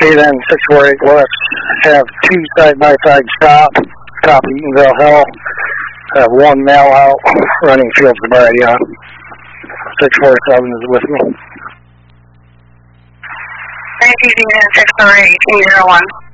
Okay, then 648 West, have 2 side-by-side stop, copy Eatonville Hill, have 1 mail out, running field sobriety on. 647 is with me. 19 648 1801.